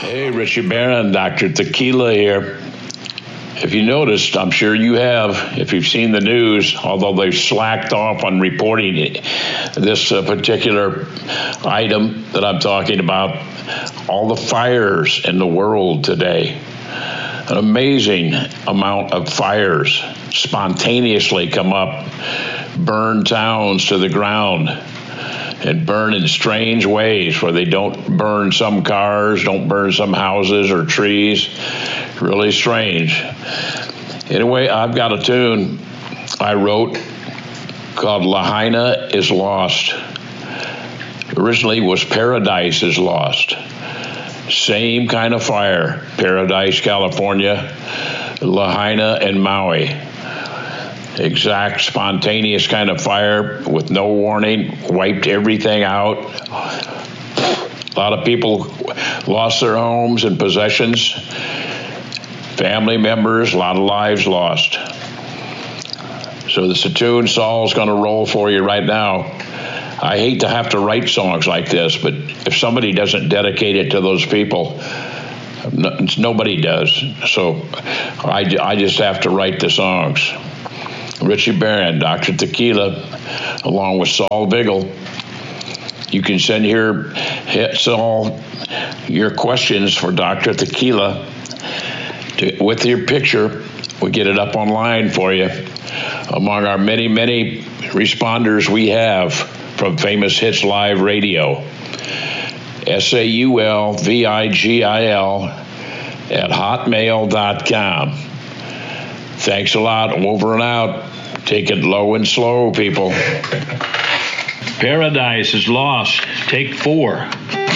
Hey, Richie Barron, Dr. Tequila here. If you noticed, I'm sure you have, if you've seen the news, although they've slacked off on reporting this particular item that I'm talking about, all the fires in the world today. An amazing amount of fires spontaneously come up, burn towns to the ground, and burn in strange ways where they don't burn some cars, don't burn some houses or trees. Really strange. Anyway, I've got a tune I wrote called Lahaina is Lost. Originally was Paradise is Lost. Same kind of fire. Paradise, California, Lahaina, and Maui. Exact spontaneous kind of fire with no warning, wiped everything out. A lot of people lost their homes and possessions, family members, a lot of lives lost. So the tune Saul's going to roll for you right now. I hate to have to write songs like this, but if somebody doesn't dedicate it to those people, nobody does. So I just have to write the songs. Richie Barron, Dr. Tequila, along with Saul Vigil. You can send Saul your questions for Dr. Tequila with your picture. We get it up online for you. Among our many, many responders we have from Famous Hits Live Radio. SAULVIGIL@hotmail.com. Thanks a lot. Over and out. Take it low and slow, people. Paradise is Lost. Take 4.